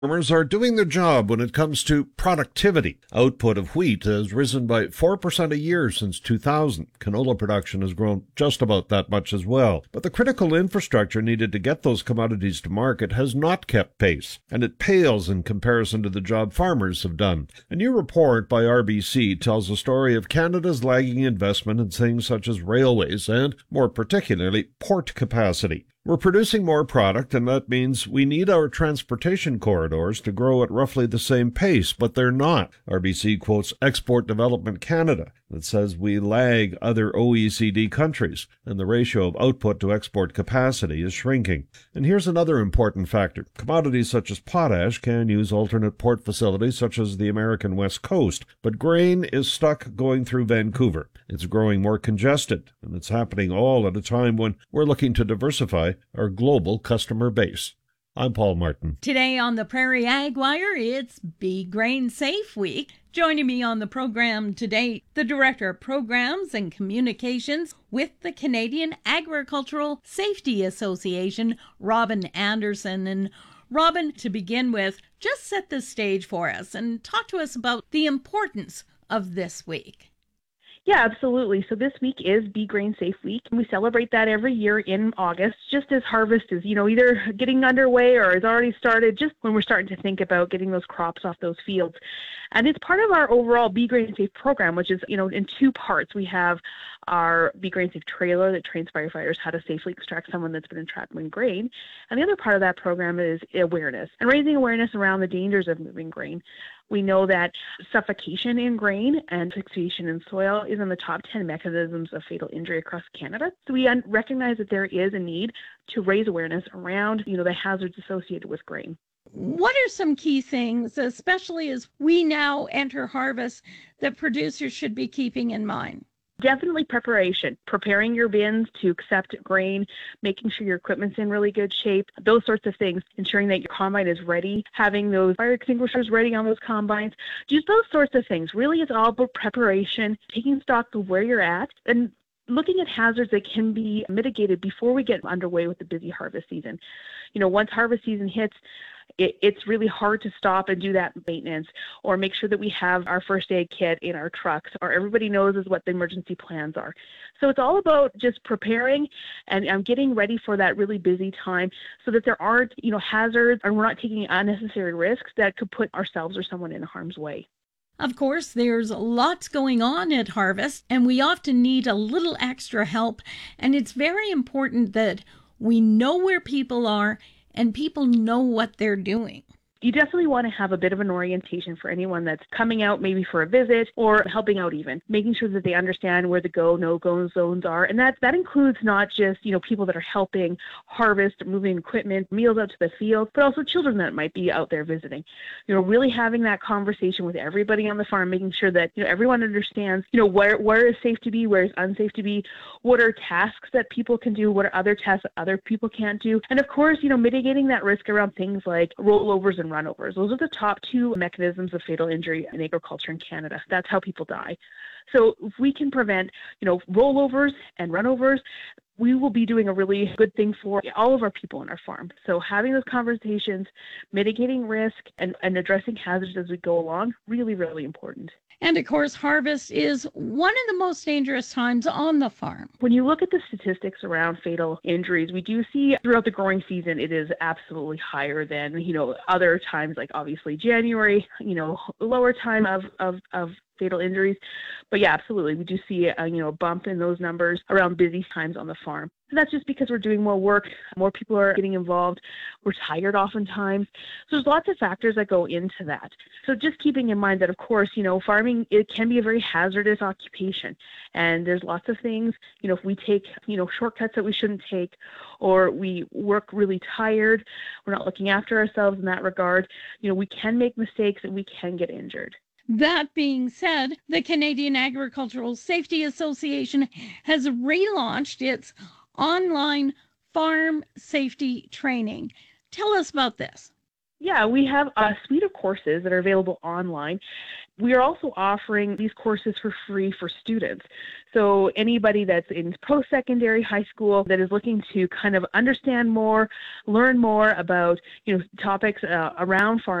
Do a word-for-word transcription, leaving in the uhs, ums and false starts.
Farmers are doing their job when it comes to productivity. Output of wheat has risen by four percent a year since two thousand. Canola production has grown just about that much as well. But the critical infrastructure needed to get those commodities to market has not kept pace, and it pales in comparison to the job farmers have done. A new report by R B C tells the story of Canada's lagging investment in things such as railways and, more particularly, port capacity. We're producing more product, and that means we need our transportation corridors to grow at roughly the same pace, but they're not. R B C quotes Export Development Canada that says we lag other O E C D countries, and the ratio of output to export capacity is shrinking. And here's another important factor. Commodities such as potash can use alternate port facilities such as the American West Coast, but grain is stuck going through Vancouver. It's growing more congested, and it's happening all at a time when we're looking to diversify our global customer base. I'm Paul Martin. Today on the Prairie Ag Wire, it's Be Grain Safe Week. Joining me on the program today, the Director of Programs and Communications with the Canadian Agricultural Safety Association, Robin Anderson. And Robin, to begin with, just set the stage for us and talk to us about the importance of this week. Yeah, absolutely. So this week is Be Grain Safe Week. We celebrate that every year in August, just as harvest is, you know, either getting underway or has already started, just when we're starting to think about getting those crops off those fields. And it's part of our overall Be Grain Safe program, which is, you know, in two parts. We have our Be Grain Safe trailer that trains firefighters how to safely extract someone that's been entrapped in grain. And the other part of that program is awareness and raising awareness around the dangers of moving grain. We know that suffocation in grain and asphyxiation in soil is in the top ten mechanisms of fatal injury across Canada. So we un- recognize that there is a need to raise awareness around, you know, the hazards associated with grain. What are some key things, especially as we now enter harvest, that producers should be keeping in mind? Definitely preparation, preparing your bins to accept grain, making sure your equipment's in really good shape, those sorts of things, ensuring that your combine is ready, having those fire extinguishers ready on those combines, just those sorts of things. Really, it's all about preparation, taking stock of where you're at, and looking at hazards that can be mitigated before we get underway with the busy harvest season. You know, once harvest season hits, It, it's really hard to stop and do that maintenance or make sure that we have our first aid kit in our trucks or everybody knows is what the emergency plans are. So it's all about just preparing and um, getting ready for that really busy time so that there aren't, you know, hazards and we're not taking unnecessary risks that could put ourselves or someone in harm's way. Of course, there's lots going on at harvest, and we often need a little extra help. And it's very important that we know where people are and people know what they're doing. You definitely want to have a bit of an orientation for anyone that's coming out maybe for a visit or helping out even, making sure that they understand where the go, no-go zones are. And that, that includes not just, you know, people that are helping harvest, moving equipment, meals out to the field, but also children that might be out there visiting. You know, really having that conversation with everybody on the farm, making sure that, you know, everyone understands, you know, where, where is safe to be, where is unsafe to be, what are tasks that people can do, what are other tasks that other people can't do. And of course, you know, mitigating that risk around things like rollovers and runovers. Those are the top two mechanisms of fatal injury in agriculture in Canada. That's how people die. So if we can prevent, you know, rollovers and runovers, we will be doing a really good thing for all of our people on our farm. So having those conversations, mitigating risk, and, and addressing hazards as we go along, really, really important. And of course, harvest is one of the most dangerous times on the farm. When you look at the statistics around fatal injuries, we do see throughout the growing season, it is absolutely higher than, you know, other times, like obviously January, you know, lower time of, of, of fatal injuries. But yeah, absolutely. We do see a, you know, a bump in those numbers around busy times on the farm. And that's just because we're doing more work, more people are getting involved, we're tired oftentimes. So there's lots of factors that go into that. So just keeping in mind that, of course, you know, farming, it can be a very hazardous occupation. And there's lots of things, you know, if we take, you know, shortcuts that we shouldn't take, or we work really tired, we're not looking after ourselves in that regard, you know, we can make mistakes and we can get injured. That being said, the Canadian Agricultural Safety Association has relaunched its online farm safety training. Tell us about this. Yeah, we have a suite of courses that are available online. We are also offering these courses for free for students. So anybody that's in post-secondary high school that is looking to kind of understand more, learn more about, you know, topics uh, around farm